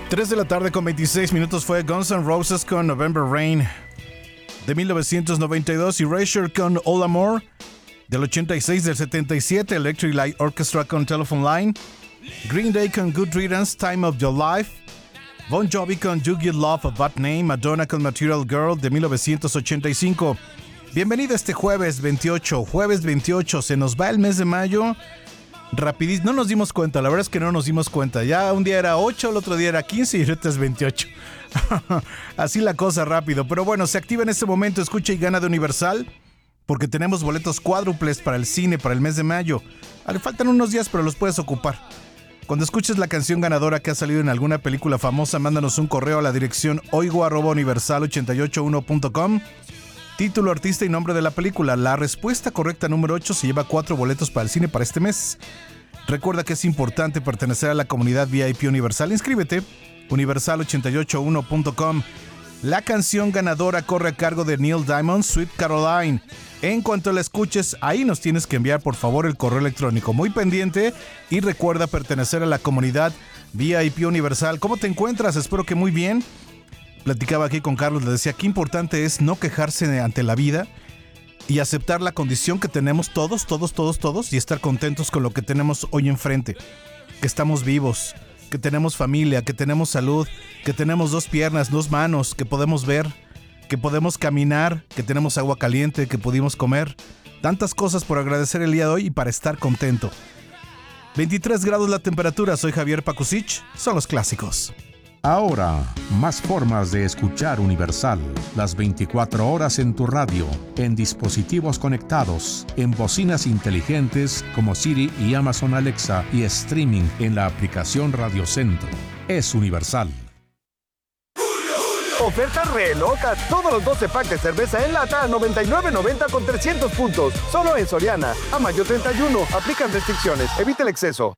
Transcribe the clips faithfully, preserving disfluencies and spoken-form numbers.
tres de la tarde con veintiséis minutos fue Guns N' Roses con November Rain de mil novecientos noventa y dos, Erasure con All Amor del ochenta y seis. Del setenta y siete, Electric Light Orchestra con Telephone Line, Green Day con Good Riddance, Time of Your Life, Bon Jovi con You Give Love a Bad Name, Madonna con Material Girl de mil novecientos ochenta y cinco. Bienvenido este jueves veintiocho, jueves veintiocho, se nos va el mes de mayo. Rapidísimo, no nos dimos cuenta, la verdad es que no nos dimos cuenta. Ya un día era ocho, el otro día era quince y ahorita es veintiocho. Así la cosa rápido. Pero bueno, se activa en este momento, escucha y gana de Universal, porque tenemos boletos cuádruples para el cine para el mes de mayo. Le faltan unos días, pero los puedes ocupar. Cuando escuches la canción ganadora que ha salido en alguna película famosa, mándanos un correo a la dirección oigo arroba universal ochenta y ocho uno punto com. Título, artista y nombre de la película. La respuesta correcta número ocho se lleva cuatro boletos para el cine para este mes. Recuerda que es importante pertenecer a la comunidad V I P Universal. Inscríbete, universal ochenta y ocho uno punto com. La canción ganadora corre a cargo de Neil Diamond, Sweet Caroline. En cuanto la escuches, ahí nos tienes que enviar por favor el correo electrónico. Muy pendiente y recuerda pertenecer a la comunidad V I P Universal. ¿Cómo te encuentras? Espero que muy bien. Platicaba aquí con Carlos, le decía qué importante es no quejarse ante la vida y aceptar la condición que tenemos todos, todos, todos, todos y estar contentos con lo que tenemos hoy enfrente. Que estamos vivos, que tenemos familia, que tenemos salud, que tenemos dos piernas, dos manos, que podemos ver, que podemos caminar, que tenemos agua caliente, que pudimos comer. Tantas cosas por agradecer el día de hoy y para estar contento. veintitrés grados la temperatura, soy Javier Pakusich, son los clásicos. Ahora, más formas de escuchar Universal. Las veinticuatro horas en tu radio, en dispositivos conectados, en bocinas inteligentes como Siri y Amazon Alexa y streaming en la aplicación Radio Centro. Es Universal. Oferta re loca. Todos los doce packs de cerveza en lata a noventa y nueve noventa con trescientos puntos. Solo en Soriana. A mayo treinta y uno. Aplican restricciones. Evita el exceso.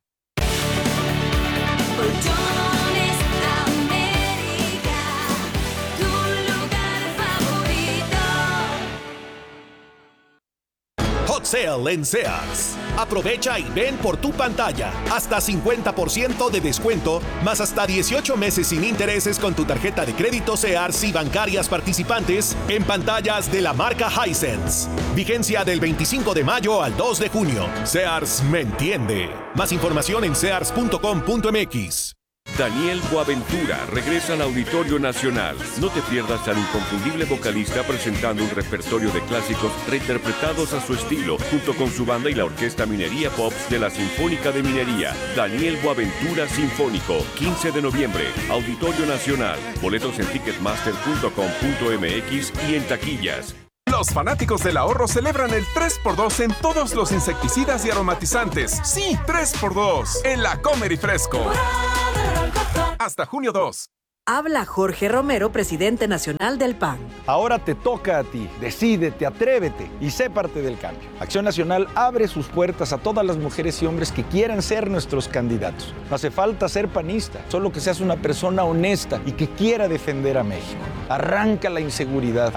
Hot Sale en Sears. Aprovecha y ven por tu pantalla. Hasta cincuenta por ciento de descuento, más hasta dieciocho meses sin intereses con tu tarjeta de crédito Sears y bancarias participantes en pantallas de la marca Hisense. Vigencia del veinticinco de mayo al dos de junio. Sears me entiende. Más información en sears punto com punto m x. Daniel Boaventura regresa al Auditorio Nacional. No te pierdas al inconfundible vocalista presentando un repertorio de clásicos reinterpretados a su estilo, junto con su banda y la Orquesta Minería Pops de la Sinfónica de Minería. Daniel Boaventura Sinfónico, quince de noviembre, Auditorio Nacional. Boletos en ticketmaster punto com punto m x y en taquillas. Los fanáticos del ahorro celebran el tres por dos en todos los insecticidas y aromatizantes. Sí, tres por dos en la Comer y Fresco. Hasta junio dos. Habla Jorge Romero, presidente nacional del P A N. Ahora te toca a ti. Decídete, atrévete y sé parte del cambio. Acción Nacional abre sus puertas a todas las mujeres y hombres que quieran ser nuestros candidatos. No hace falta ser panista, solo que seas una persona honesta y que quiera defender a México. Arranca la inseguridad,